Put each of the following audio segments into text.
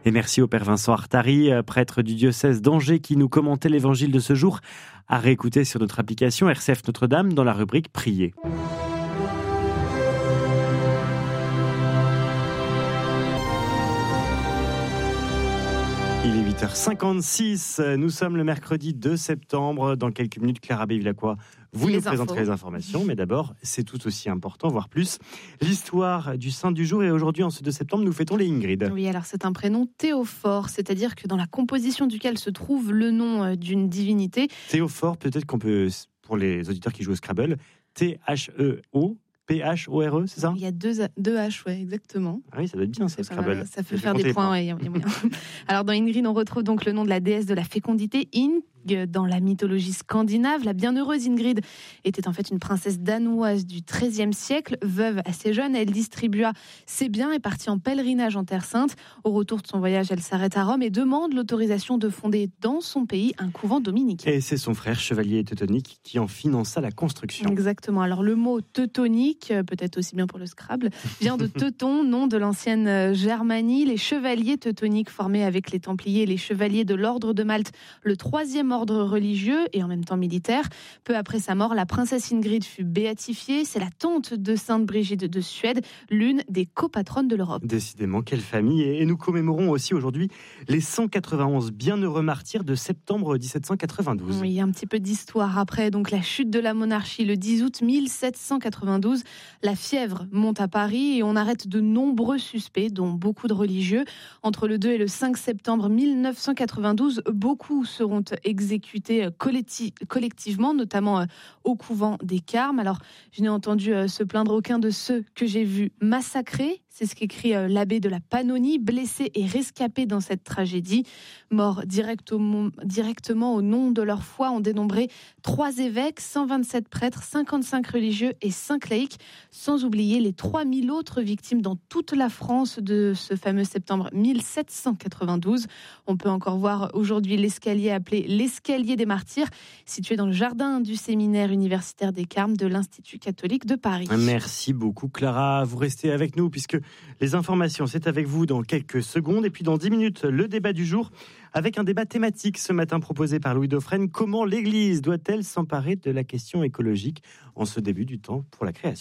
Et merci au Père Vincent Artari, prêtre du diocèse d'Angers, qui nous commentait l'évangile de ce jour, à réécouter sur notre application RCF Notre-Dame dans la rubrique Prier. Il est 8h56, nous sommes le mercredi 2 septembre. Dans quelques minutes, Clara Bévilacqua, vous nous présenterez les informations. Mais d'abord, c'est tout aussi important, voire plus, l'histoire du saint du jour. Et aujourd'hui, en ce 2 septembre, nous fêtons les Ingrid. Oui, alors c'est un prénom théophore, c'est-à-dire que dans la composition duquel se trouve le nom d'une divinité. Théophore, peut-être qu'on peut, pour les auditeurs qui jouent au Scrabble, T-H-E-O. P-H-O-R-E, c'est ça ? Il y a deux H, ouais, exactement. Ah oui, ça doit être bien, ça, Scrabble. Ça peut faire des points, ouais. Alors, dans Ingrid, on retrouve donc le nom de la déesse de la fécondité, Ing. Dans la mythologie scandinave, la bienheureuse Ingrid était en fait une princesse danoise du XIIIe siècle. Veuve assez jeune, elle distribua ses biens et partit en pèlerinage en Terre Sainte. Au retour de son voyage, elle s'arrête à Rome et demande l'autorisation de fonder dans son pays un couvent dominicain. Et c'est son frère, chevalier teutonique, qui en finança la construction. Exactement. Alors le mot teutonique, peut-être aussi bien pour le Scrabble, vient de Teuton, nom de l'ancienne Germanie. Les chevaliers teutoniques formés avec les Templiers et les chevaliers de l'ordre de Malte, le troisième ordre religieux et en même temps militaire. Peu après sa mort, la princesse Ingrid fut béatifiée. C'est la tante de Sainte Brigitte de Suède, l'une des copatronnes de l'Europe. Décidément, quelle famille. Et nous commémorons aussi aujourd'hui les 191 bienheureux martyrs de septembre 1792. Oui, un petit peu d'histoire après donc la chute de la monarchie le 10 août 1792. La fièvre monte à Paris et on arrête de nombreux suspects, dont beaucoup de religieux. Entre le 2 et le 5 septembre 1992, beaucoup seront exécutés collectivement, notamment au couvent des Carmes. Alors, je n'ai entendu se plaindre aucun de ceux que j'ai vus massacrés. C'est ce qu'écrit l'abbé de la Pannonie, blessés et rescapés dans cette tragédie. Morts directement au nom de leur foi, on dénombrait 3 évêques, 127 prêtres, 55 religieux et 5 laïcs, sans oublier les 3000 autres victimes dans toute la France de ce fameux septembre 1792. On peut encore voir aujourd'hui l'escalier appelé l'escalier des martyrs, situé dans le jardin du séminaire universitaire des Carmes de l'Institut catholique de Paris. Merci beaucoup Clara, vous restez avec nous puisque les informations, c'est avec vous dans quelques secondes. Et puis dans 10 minutes, le débat du jour, avec un débat thématique ce matin proposé par Louis Dauphren. Comment l'Église doit-elle s'emparer de la question écologique en ce début du temps pour la création ?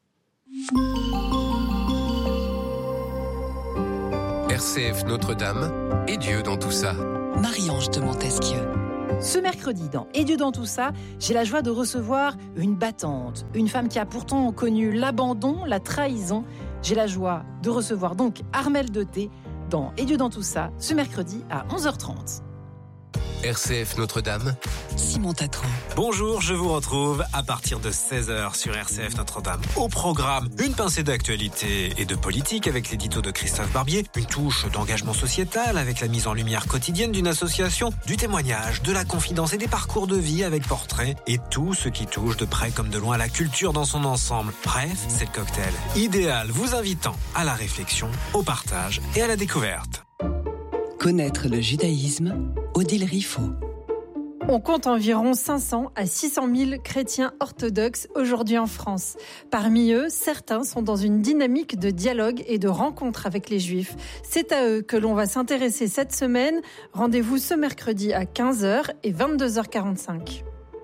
RCF Notre-Dame et Dieu dans tout ça. Marie-Ange de Montesquieu. Ce mercredi, dans Et Dieu dans tout ça, j'ai la joie de recevoir une battante, une femme qui a pourtant connu l'abandon, la trahison. J'ai la joie de recevoir donc Armelle Dauté dans Et Dieu dans tout ça, ce mercredi à 11h30. RCF Notre-Dame, Simon Tatron. Bonjour, je vous retrouve à partir de 16h sur RCF Notre-Dame. Au programme, une pincée d'actualité et de politique avec l'édito de Christophe Barbier, une touche d'engagement sociétal avec la mise en lumière quotidienne d'une association, du témoignage, de la confidence et des parcours de vie avec portraits et tout ce qui touche de près comme de loin la culture dans son ensemble. Bref, c'est le cocktail idéal vous invitant à la réflexion, au partage et à la découverte. Connaître le judaïsme, Odile Riffaut. On compte environ 500 à 600 000 chrétiens orthodoxes aujourd'hui en France. Parmi eux, certains sont dans une dynamique de dialogue et de rencontre avec les Juifs. C'est à eux que l'on va s'intéresser cette semaine. Rendez-vous ce mercredi à 15h et 22h45.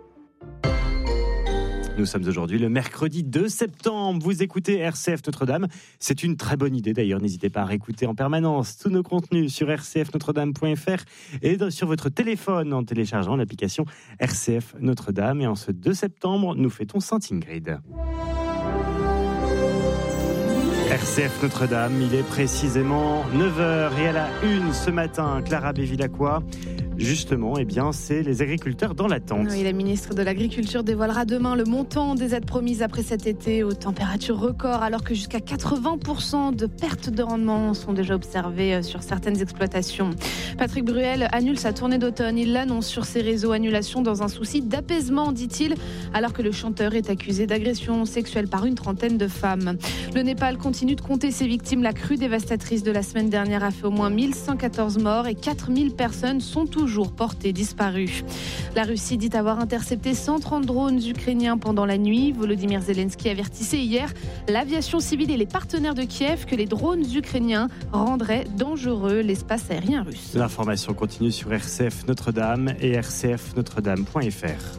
Nous sommes aujourd'hui le mercredi 2 septembre. Vous écoutez RCF Notre-Dame. C'est une très bonne idée d'ailleurs. N'hésitez pas à réécouter en permanence tous nos contenus sur rcfnotredame.fr et sur votre téléphone en téléchargeant l'application RCF Notre-Dame. Et en ce 2 septembre, nous fêtons Sainte Ingrid. RCF Notre-Dame, il est précisément 9h et à la une ce matin, Clara Bévilacqua. Justement, eh bien, c'est les agriculteurs dans l'attente. Oui, la ministre de l'Agriculture dévoilera demain le montant des aides promises après cet été aux températures records, alors que jusqu'à 80% de pertes de rendement sont déjà observées sur certaines exploitations. Patrick Bruel annule sa tournée d'automne. Il l'annonce sur ses réseaux, annulation dans un souci d'apaisement, dit-il, alors que le chanteur est accusé d'agression sexuelle par une trentaine de femmes. Le Népal continue de compter ses victimes. La crue dévastatrice de la semaine dernière a fait au moins 1114 morts et 4000 personnes sont toujours toujours portés disparus. La Russie dit avoir intercepté 130 drones ukrainiens pendant la nuit. Volodymyr Zelensky avertissait hier l'aviation civile et les partenaires de Kiev que les drones ukrainiens rendraient dangereux l'espace aérien russe. L'information continue sur RCF Notre-Dame et rcfnotredame.fr.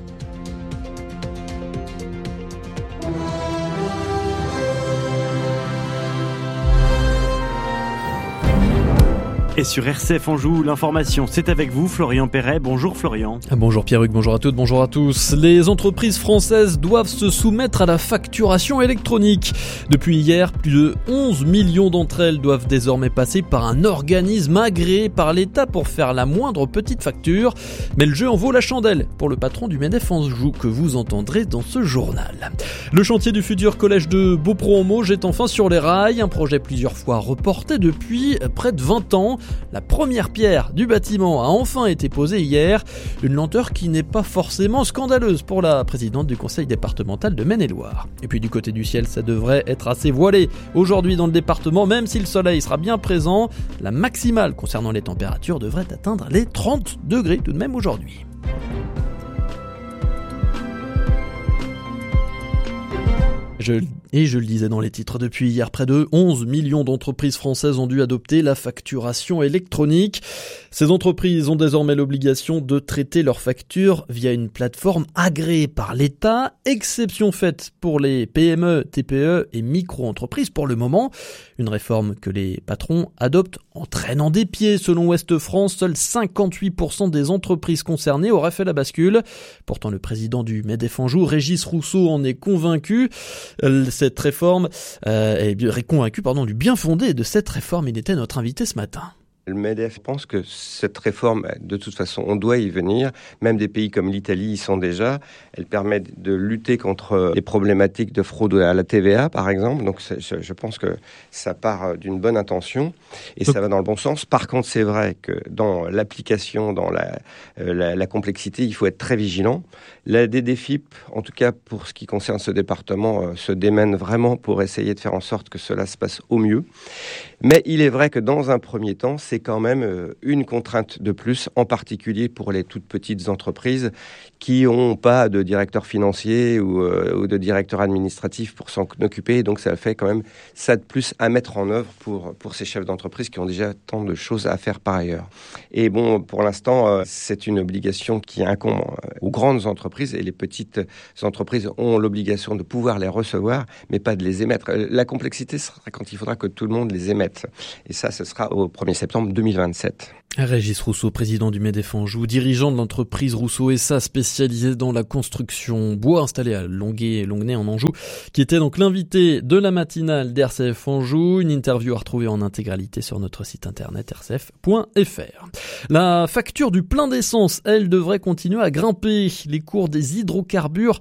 Et sur RCF Anjou, l'information, c'est avec vous, Florian Perret. Bonjour Florian. Bonjour Pierre-Hugues, bonjour à toutes, bonjour à tous. Les entreprises françaises doivent se soumettre à la facturation électronique. Depuis hier, plus de 11 millions d'entre elles doivent désormais passer par un organisme agréé par l'État pour faire la moindre petite facture. Mais le jeu en vaut la chandelle pour le patron du MEDEF Anjou que vous entendrez dans ce journal. Le chantier du futur collège de Beaupron-en-Mauges est enfin sur les rails. Un projet plusieurs fois reporté depuis près de 20 ans. La première pierre du bâtiment a enfin été posée hier, une lenteur qui n'est pas forcément scandaleuse pour la présidente du conseil départemental de Maine-et-Loire. Et puis du côté du ciel, ça devrait être assez voilé aujourd'hui dans le département, même si le soleil sera bien présent. La maximale concernant les températures devrait atteindre les 30 degrés tout de même aujourd'hui. Je le disais dans les titres, depuis hier, près de 11 millions d'entreprises françaises ont dû adopter la facturation électronique. Ces entreprises ont désormais l'obligation de traiter leurs factures via une plateforme agréée par l'État, exception faite pour les PME, TPE et micro-entreprises pour le moment. Une réforme que les patrons adoptent en traînant des pieds. Selon Ouest France, seuls 58% des entreprises concernées auraient fait la bascule. Pourtant, le président du MEDEF Anjou, Régis Rousseau, en est convaincu. Cette réforme est convaincu du bien fondé de cette réforme. Il était notre invité ce matin. Le MEDEF pense que cette réforme, de toute façon, on doit y venir. Même des pays comme l'Italie y sont déjà. Elle permet de lutter contre les problématiques de fraude à la TVA, par exemple. Donc, je pense que ça part d'une bonne intention et ça va dans le bon sens. Par contre, c'est vrai que dans l'application, dans la complexité, il faut être très vigilant. La DDFiP, en tout cas pour ce qui concerne ce département, se démène vraiment pour essayer de faire en sorte que cela se passe au mieux. Mais il est vrai que dans un premier temps, c'est quand même une contrainte de plus, en particulier pour les toutes petites entreprises qui n'ont pas de directeur financier ou de directeur administratif pour s'en occuper. Donc ça fait quand même ça de plus à mettre en œuvre pour ces chefs d'entreprise qui ont déjà tant de choses à faire par ailleurs. Et bon, pour l'instant, c'est une obligation qui incombe aux grandes entreprises, et les petites entreprises ont l'obligation de pouvoir les recevoir, mais pas de les émettre. La complexité sera quand il faudra que tout le monde les émette. Et ça, ce sera au 1er septembre 2027. Régis Rousseau, président du MEDEF Anjou, dirigeant de l'entreprise Rousseau SA spécialisée dans la construction bois installée à Longuenay en Anjou, qui était donc l'invité de la matinale d'RCF Anjou. Une interview à retrouver en intégralité sur notre site internet rcf.fr. La facture du plein d'essence, elle, devrait continuer à grimper. Les cours des hydrocarbures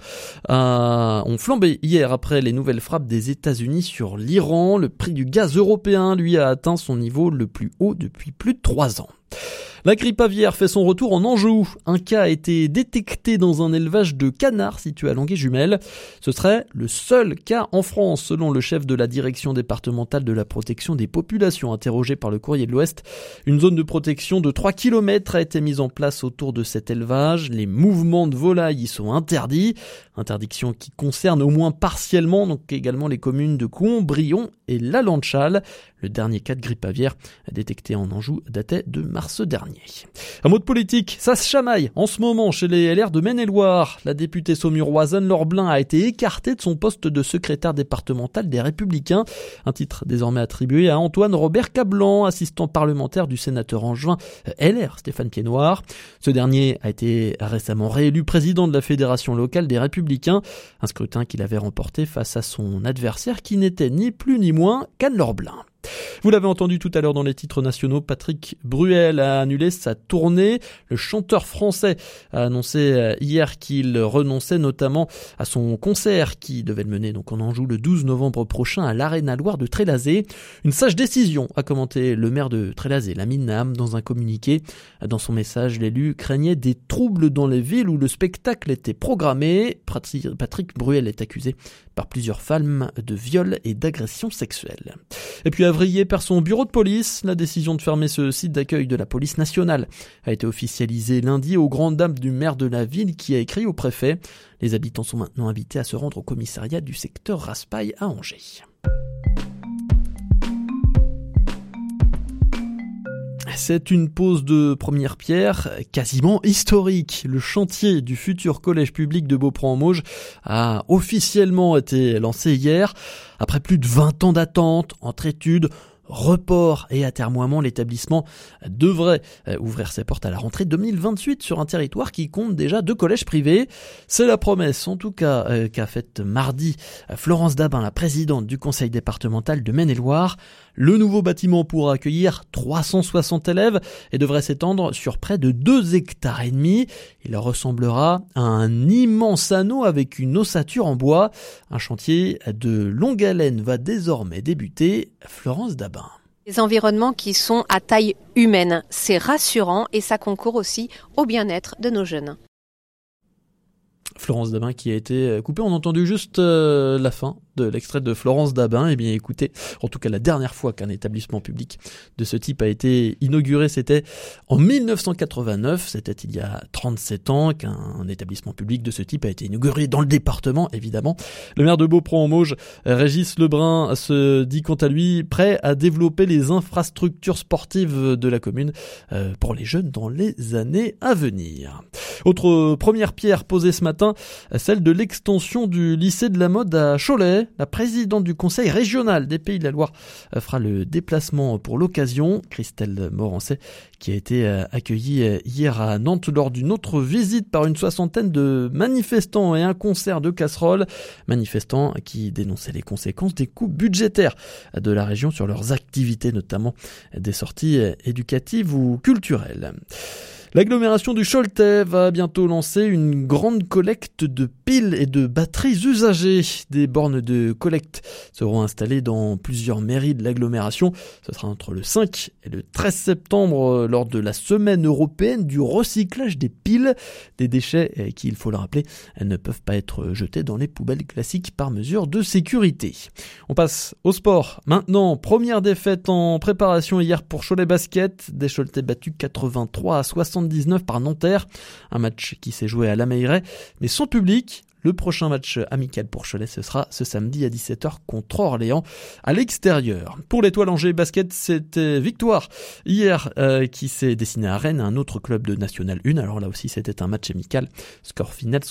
ont flambé hier après les nouvelles frappes des États-Unis sur l'Iran. Le prix du gaz européen, lui, a atteint son niveau le plus haut depuis plus de 3 ans. La grippe aviaire fait son retour en Anjou. Un cas a été détecté dans un élevage de canards situé à Longueuil-Jumelles. Ce serait le seul cas en France, selon le chef de la direction départementale de la protection des populations interrogé par le Courrier de l'Ouest. Une zone de protection de 3 km a été mise en place autour de cet élevage. Les mouvements de volailles y sont interdits. Interdiction qui concerne au moins partiellement donc également les communes de Couon, Brion et La Lanchal. Le dernier cas de grippe aviaire détecté en Anjou datait de mars dernier. Un mot de politique, ça se chamaille en ce moment chez les LR de Maine-et-Loire. La députée saumuroise Anne-Laure Blin a été écartée de son poste de secrétaire départemental des Républicains. Un titre désormais attribué à Antoine Robert Cablan, assistant parlementaire du sénateur angevin LR Stéphane Piednoir. Ce dernier a été récemment réélu président de la fédération locale des Républicains. Un scrutin qu'il avait remporté face à son adversaire qui n'était ni plus ni moins qu'Anne-Laure Blin. Vous l'avez entendu tout à l'heure dans les titres nationaux, Patrick Bruel a annulé sa tournée. Le chanteur français a annoncé hier qu'il renonçait notamment à son concert qui devait le mener donc en Anjou le 12 novembre prochain à l'Arena Loire de Trélazé. Une sage décision, a commenté le maire de Trélazé, Lamine Naham, dans un communiqué. Dans son message, l'élu craignait des troubles dans les villes où le spectacle était programmé. Patrick Bruel est accusé par plusieurs femmes de viol et d'agression sexuelle. Et puis Gavrier perd son bureau de police. La décision de fermer ce site d'accueil de la police nationale a été officialisée lundi aux grandes dames du maire de la ville qui a écrit au préfet. Les habitants sont maintenant invités à se rendre au commissariat du secteur Raspail à Angers. C'est une pose de première pierre quasiment historique. Le chantier du futur collège public de Beaupré-en-Mauges a officiellement été lancé hier. Après plus de 20 ans d'attente, entre études, report et atermoiement, l'établissement devrait ouvrir ses portes à la rentrée 2028 sur un territoire qui compte déjà 2 collèges privés. C'est la promesse, en tout cas, qu'a faite mardi Florence Dabin, la présidente du conseil départemental de Maine-et-Loire. Le nouveau bâtiment pourra accueillir 360 élèves et devrait s'étendre sur près de 2,5 hectares. Il ressemblera à un immense anneau avec une ossature en bois. Un chantier de longue haleine va désormais débuter. Florence Dabin. Des environnements qui sont à taille humaine, c'est rassurant et ça concourt aussi au bien-être de nos jeunes. Florence Dabin qui a été coupée. On a entendu juste la fin de l'extrait de Florence Dabin. Eh bien écoutez, en tout cas la dernière fois qu'un établissement public de ce type a été inauguré, c'était en 1989, c'était il y a 37 ans qu'un établissement public de ce type a été inauguré dans le département, évidemment. Le maire de Beaupré-en-Mauges, Régis Lebrun, se dit quant à lui prêt à développer les infrastructures sportives de la commune pour les jeunes dans les années à venir. Autre première pierre posée ce matin, celle de l'extension du lycée de la mode à Cholet. La présidente du conseil régional des Pays de la Loire fera le déplacement pour l'occasion. Christelle Morancet, qui a été accueillie hier à Nantes lors d'une autre visite par une 60aine de manifestants et un concert de casseroles. Manifestants qui dénonçaient les conséquences des coupes budgétaires de la région sur leurs activités, notamment des sorties éducatives ou culturelles. L'agglomération du Choletais va bientôt lancer une grande collecte de piles et de batteries usagées. Des bornes de collecte seront installées dans plusieurs mairies de l'agglomération. Ce sera entre le 5 et le 13 septembre lors de la semaine européenne du recyclage des piles. Des déchets qui, il faut le rappeler, ne peuvent pas être jetés dans les poubelles classiques par mesure de sécurité. On passe au sport. Maintenant, première défaite en préparation hier pour Cholet Basket. Des Choletais battus 83-79 par Nanterre, un match qui s'est joué à la Meilleray, mais sans public. Le prochain match amical pour Cholet, ce sera ce samedi à 17h contre Orléans à l'extérieur. Pour l'Étoile Angers Basket, c'était victoire hier qui s'est dessinée à Rennes, un autre club de National 1. Alors là aussi, c'était un match amical. Score final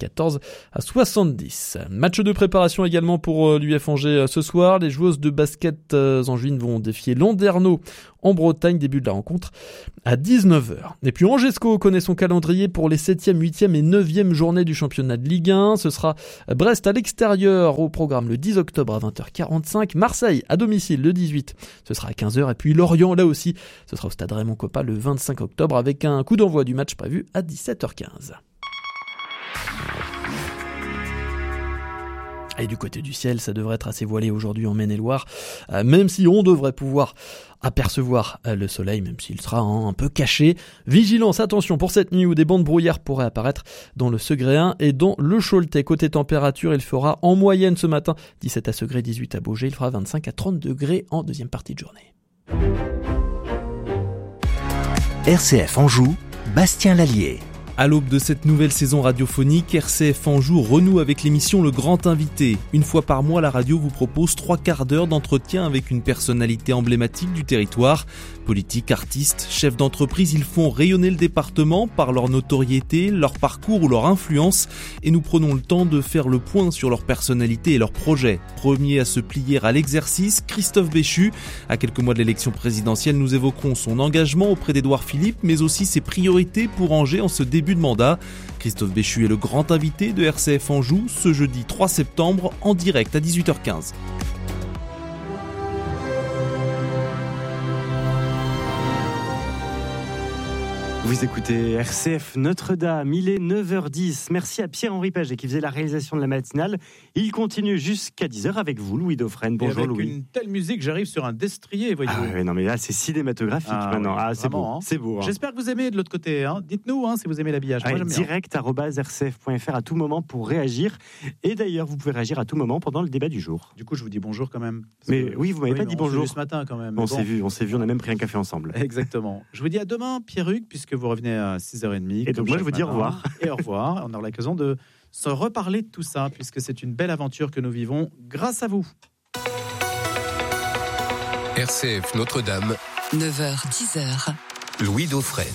74-70. Match de préparation également pour l'UF Angers ce soir. Les joueuses de basket angevines vont défier Landerneau en Bretagne, début de la rencontre à 19h. Et puis Angesco connaît son calendrier pour les 7e, 8e et 9e journées du championnat de Ligue 1. Ce sera Brest à l'extérieur au programme le 10 octobre à 20h45. Marseille à domicile le 18, ce sera à 15h. Et puis Lorient, là aussi, ce sera au stade Raymond Kopa le 25 octobre avec un coup d'envoi du match prévu à 17h15. Et du côté du ciel, ça devrait être assez voilé aujourd'hui en Maine-et-Loire, même si on devrait pouvoir apercevoir le soleil, même s'il sera un peu caché. Vigilance, attention pour cette nuit où des bandes brouillard pourraient apparaître dans le Segréen et dans le Choletais. Côté température, il fera en moyenne ce matin 17 à Segré, 18 à Baugé, il fera 25 à 30 degrés en deuxième partie de journée. RCF Anjou, Bastien Lallier. À l'aube de cette nouvelle saison radiophonique, RCF Anjou renoue avec l'émission Le Grand Invité. Une fois par mois, la radio vous propose 3 quarts d'heure d'entretien avec une personnalité emblématique du territoire. Politiques, artistes, chefs d'entreprise, ils font rayonner le département par leur notoriété, leur parcours ou leur influence. Et nous prenons le temps de faire le point sur leur personnalité et leurs projets. Premier à se plier à l'exercice, Christophe Béchu. À quelques mois de l'élection présidentielle, nous évoquerons son engagement auprès d'Édouard Philippe, mais aussi ses priorités pour Angers en ce début de mandat. Christophe Béchu est le grand invité de RCF Anjou ce jeudi 3 septembre en direct à 18h15. Vous écoutez RCF Notre-Dame, il est 9h10. Merci à Pierre-Henri Paget qui faisait la réalisation de la matinale. Il continue jusqu'à 10h avec vous, Louis Dauphren. Bonjour avec Louis. Une telle musique, j'arrive sur un destrier, voyez-vous. Ah ouais, non mais là c'est cinématographique maintenant. Oui, c'est vraiment, beau, c'est beau. J'espère que vous aimez de l'autre côté. Dites-nous si vous aimez l'habillage. Moi, j'aime bien. Direct@rcf.fr à tout moment pour réagir. Et d'ailleurs, vous pouvez réagir à tout moment pendant le débat du jour. Du coup, je vous dis bonjour quand même. Mais oui, vous m'avez pas dit bonjour ce matin quand même. On s'est vu, on a même pris un café ensemble. Exactement. Je vous dis à demain, Pierre-Hugues, puisque vous revenez à 6h30. Et donc moi, je vous dis au revoir. Et au revoir. On aura l'occasion de se reparler de tout ça, puisque c'est une belle aventure que nous vivons grâce à vous. RCF Notre-Dame, 9h, 10h. Louis Dauphren.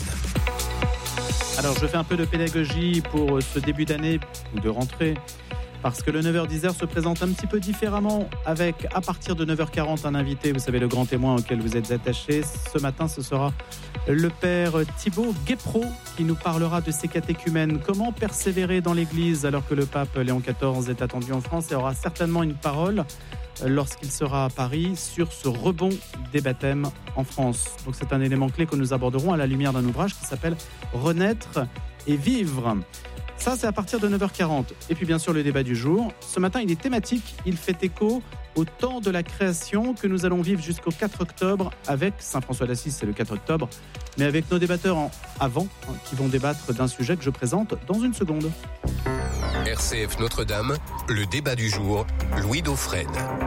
Alors, je fais un peu de pédagogie pour ce début d'année ou de rentrée, parce que le 9h-10h se présente un petit peu différemment, avec, à partir de 9h40, un invité, vous savez, le grand témoin auquel vous êtes attaché. Ce matin, ce sera le père Thibaut Guépro, qui nous parlera de ses catéchumènes. Comment persévérer dans l'Église alors que le pape Léon XIV est attendu en France, et aura certainement une parole lorsqu'il sera à Paris sur ce rebond des baptêmes en France. Donc c'est un élément clé que nous aborderons à la lumière d'un ouvrage qui s'appelle « Renaître et vivre ». Ça, c'est à partir de 9h40. Et puis bien sûr, le débat du jour. Ce matin, il est thématique, il fait écho au temps de la création que nous allons vivre jusqu'au 4 octobre avec Saint François d'Assise, c'est le 4 octobre, mais avec nos débatteurs qui vont débattre d'un sujet que je présente dans une seconde. RCF Notre-Dame, le débat du jour, Louis Dauphren.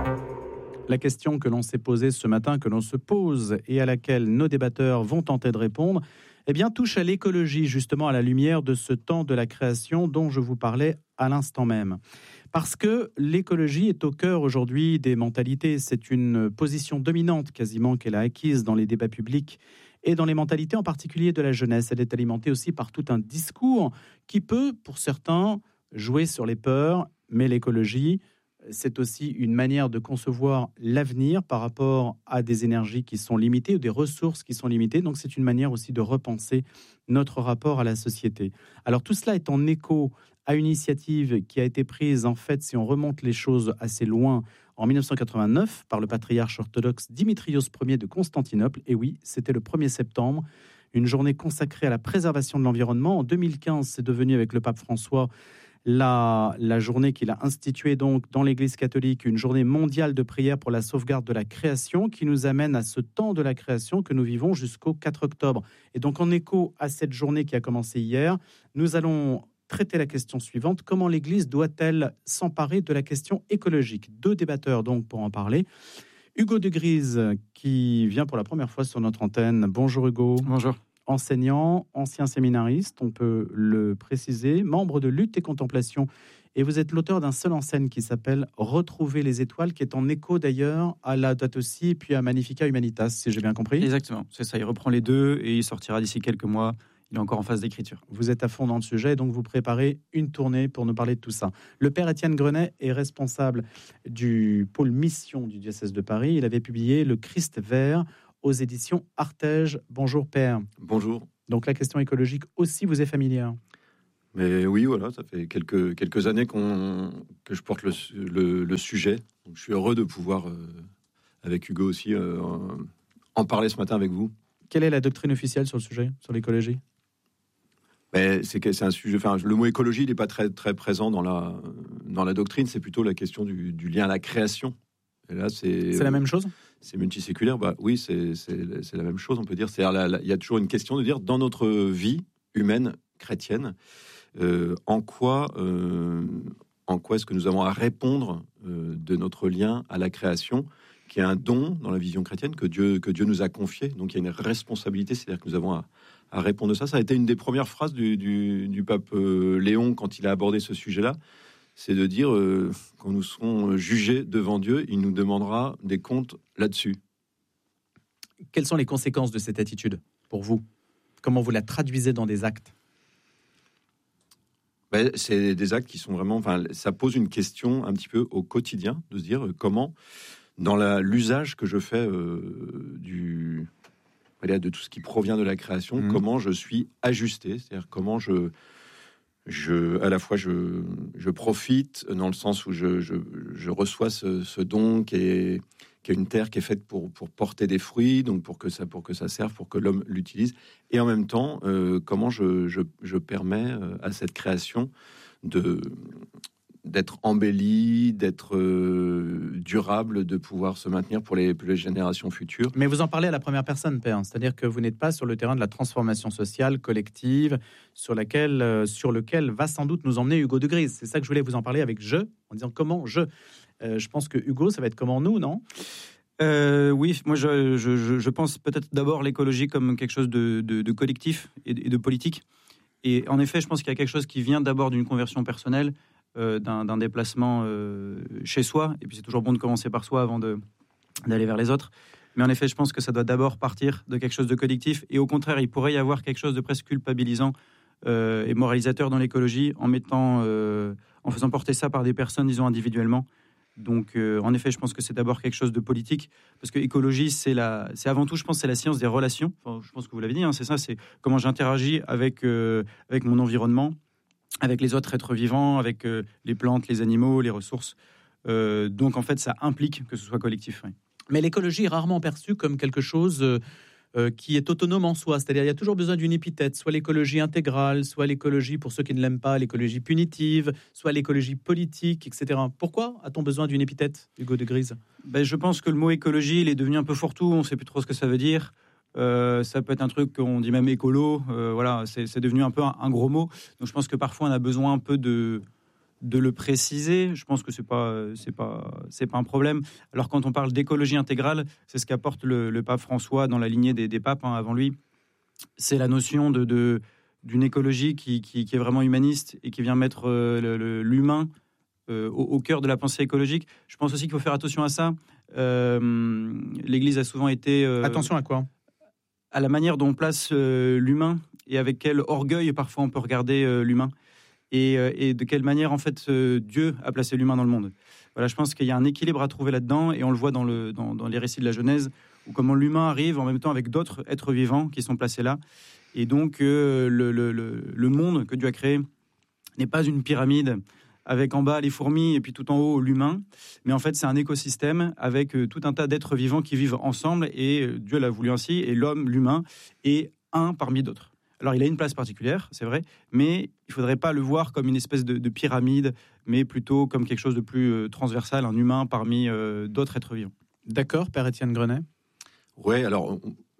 La question que l'on s'est posée ce matin, que l'on se pose et à laquelle nos débatteurs vont tenter de répondre, touche à l'écologie, justement à la lumière de ce temps de la création dont je vous parlais à l'instant même. Parce que l'écologie est au cœur aujourd'hui des mentalités. C'est une position dominante quasiment qu'elle a acquise dans les débats publics et dans les mentalités en particulier de la jeunesse. Elle est alimentée aussi par tout un discours qui peut, pour certains, jouer sur les peurs, mais l'écologie, c'est aussi une manière de concevoir l'avenir par rapport à des énergies qui sont limitées ou des ressources qui sont limitées. Donc c'est une manière aussi de repenser notre rapport à la société. Alors tout cela est en écho à une initiative qui a été prise, en fait, si on remonte les choses assez loin, en 1989, par le patriarche orthodoxe Dimitrios Ier de Constantinople. Et oui, c'était le 1er septembre, une journée consacrée à la préservation de l'environnement. En 2015, c'est devenu, avec le pape François, la journée qu'il a instituée donc dans l'Église catholique, une journée mondiale de prière pour la sauvegarde de la création, qui nous amène à ce temps de la création que nous vivons jusqu'au 4 octobre. Et donc en écho à cette journée qui a commencé hier, nous allons traiter la question suivante: comment l'Église doit-elle s'emparer de la question écologique? Deux débatteurs donc pour en parler. Hugo de Grise, qui vient pour la première fois sur notre antenne. Bonjour Hugo. Bonjour. Enseignant, ancien séminariste, on peut le préciser, membre de Lutte et Contemplation. Et vous êtes l'auteur d'un seul en scène qui s'appelle Retrouver les étoiles, qui est en écho d'ailleurs à Laudato Si et puis à Magnificat Humanitas, si j'ai bien compris. Exactement, c'est ça, il reprend les deux et il sortira d'ici quelques mois. Il est encore en phase d'écriture. Vous êtes à fond dans le sujet, donc vous préparez une tournée pour nous parler de tout ça. Le père Étienne Grenet est responsable du pôle mission du diocèse de Paris. Il avait publié Le Christ vert aux éditions Artege. Bonjour père. Bonjour. Donc la question écologique aussi vous est familière? Mais oui, voilà, ça fait quelques années que je porte le sujet. Donc, je suis heureux de pouvoir, avec Hugo aussi, en parler ce matin avec vous. Quelle est la doctrine officielle sur le sujet, sur l'écologie? Mais c'est un sujet. Enfin, le mot écologie, il n'est pas très très présent dans la doctrine. C'est plutôt la question du lien à la création. Et là, c'est la même chose. C'est multiséculaire. Bah oui, c'est la même chose. On peut dire. Il y a toujours une question de dire dans notre vie humaine chrétienne, en quoi est-ce que nous avons à répondre de notre lien à la création, qui est un don dans la vision chrétienne que Dieu nous a confié. Donc il y a une responsabilité, c'est-à-dire que nous avons à répondre de ça. Ça a été une des premières phrases du pape Léon quand il a abordé ce sujet-là. C'est de dire, quand nous serons jugés devant Dieu, il nous demandera des comptes là-dessus. Quelles sont les conséquences de cette attitude pour vous? Comment vous la traduisez dans des actes? C'est des actes qui sont vraiment... Enfin, ça pose une question un petit peu au quotidien, de se dire comment, dans l'usage que je fais de tout ce qui provient de la création, comment je suis ajusté, c'est-à-dire comment à la fois je profite dans le sens où je reçois ce don qui est qui a une terre qui est faite pour porter des fruits, donc pour que ça serve, pour que l'homme l'utilise. Et en même temps, comment je permets à cette création d'être embellie, d'être durable, de pouvoir se maintenir pour les générations futures. Mais vous en parlez à la première personne, Père, c'est-à-dire que vous n'êtes pas sur le terrain de la transformation sociale collective, sur lequel va sans doute nous emmener Hugo de Grise. C'est ça que je voulais vous en parler avec en disant comment je pense que Hugo, ça va être comment nous, non ? Oui, moi je pense peut-être d'abord l'écologie comme quelque chose de collectif et de politique. Et en effet, je pense qu'il y a quelque chose qui vient d'abord d'une conversion personnelle, d'un déplacement chez soi. Et puis c'est toujours bon de commencer par soi avant d'aller vers les autres. Mais en effet, je pense que ça doit d'abord partir de quelque chose de collectif. Et au contraire, il pourrait y avoir quelque chose de presque culpabilisant et moralisateur dans l'écologie en faisant porter ça par des personnes, disons, individuellement. Donc, en effet, je pense que c'est d'abord quelque chose de politique, parce que écologie, c'est avant tout, je pense, c'est la science des relations. Enfin, je pense que vous l'avez dit, c'est ça, c'est comment j'interagis avec mon environnement, avec les autres êtres vivants, avec les plantes, les animaux, les ressources. Donc, en fait, ça implique que ce soit collectif. Oui. Mais l'écologie est rarement perçue comme quelque chose qui est autonome en soi. C'est-à-dire, il y a toujours besoin d'une épithète, soit l'écologie intégrale, soit l'écologie, pour ceux qui ne l'aiment pas, l'écologie punitive, soit l'écologie politique, etc. Pourquoi a-t-on besoin d'une épithète, Hugo de Grise ? Je pense que le mot écologie, il est devenu un peu fourre-tout, on ne sait plus trop ce que ça veut dire. Ça peut être un truc qu'on dit même écolo, voilà, c'est devenu un peu un gros mot. Donc je pense que parfois on a besoin un peu de le préciser. Je pense que c'est pas un problème. Alors quand on parle d'écologie intégrale, c'est ce qu'apporte le pape François dans la lignée des papes avant lui. C'est la notion d'une écologie qui est vraiment humaniste et qui vient mettre l'humain au cœur de la pensée écologique. Je pense aussi qu'il faut faire attention à ça. L'Église a souvent été... attention à quoi ? À la manière dont on place l'humain et avec quel orgueil parfois on peut regarder l'humain. Et de quelle manière, en fait, Dieu a placé l'humain dans le monde. Voilà, je pense qu'il y a un équilibre à trouver là-dedans, et on le voit dans les récits de la Genèse, où comment l'humain arrive en même temps avec d'autres êtres vivants qui sont placés là. Et donc, le monde que Dieu a créé n'est pas une pyramide avec en bas les fourmis et puis tout en haut l'humain, mais en fait, c'est un écosystème avec tout un tas d'êtres vivants qui vivent ensemble, et Dieu l'a voulu ainsi, et l'humain, est un parmi d'autres. Alors, il a une place particulière, c'est vrai, mais il ne faudrait pas le voir comme une espèce de pyramide, mais plutôt comme quelque chose de plus transversal, un humain parmi d'autres êtres vivants. D'accord, Père Étienne Grenet ? Oui, alors,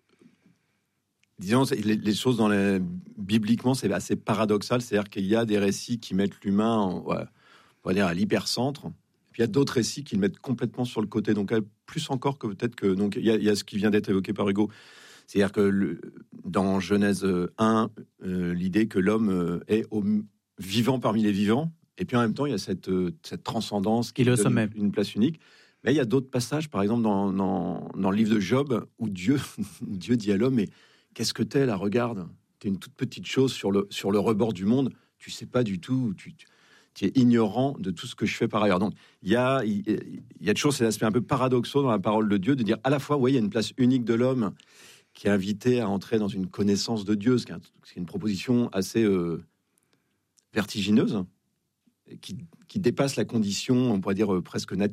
disons, les choses bibliquement, c'est assez paradoxal, c'est-à-dire qu'il y a des récits qui mettent l'humain, on va dire, à l'hypercentre, et puis il y a d'autres récits qui le mettent complètement sur le côté, donc plus encore que peut-être que... Donc, il y a ce qui vient d'être évoqué par Hugo. C'est-à-dire que dans Genèse 1, l'idée que l'homme est vivant parmi les vivants, et puis en même temps, il y a cette transcendance qui donne une place unique. Mais il y a d'autres passages, par exemple dans le livre de Job, où Dieu dit à l'homme, mais qu'est-ce que t'es là, regarde, t'es une toute petite chose sur le rebord du monde, tu sais pas du tout, tu es ignorant de tout ce que je fais par ailleurs. Donc il y a toujours cet aspect un peu paradoxal dans la parole de Dieu, de dire à la fois, il y a une place unique de l'homme, qui est invité à entrer dans une connaissance de Dieu, ce qui est une proposition assez vertigineuse, qui dépasse la condition, on pourrait dire, presque native